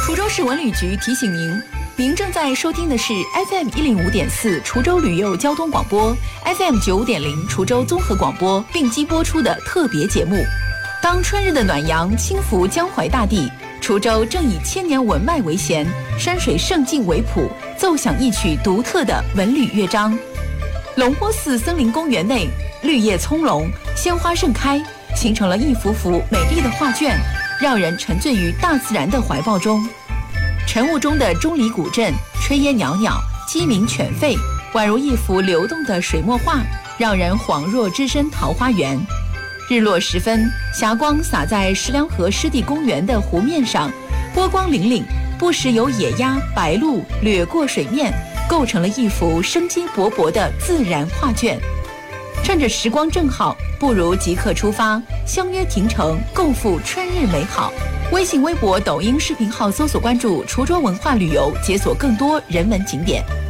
滁州市文旅局提醒您，您正在收听的是 FM 105.4滁州旅游交通广播 ，FM 95.0滁州综合广播并机播出的特别节目。当春日的暖阳轻拂江淮大地，滁州正以千年文脉为弦，山水胜境为谱，奏响一曲独特的文旅乐章。龙坡寺森林公园内，绿叶葱茏，鲜花盛开，形成了一幅幅美丽的画卷，让人沉醉于大自然的怀抱中。晨雾中的钟离古镇，炊烟袅袅，鸡鸣犬吠，宛如一幅流动的水墨画，让人恍若置身桃花源。日落时分，霞光洒在石梁河湿地公园的湖面上，波光粼粼，不时有野鸭、白鹭掠过水面，构成了一幅生机勃勃的自然画卷。趁着时光正好，不如即刻出发，相约亭城，共赴春日美好。微信、微博、抖音视频号搜索关注滁州文化旅游，解锁更多人文景点。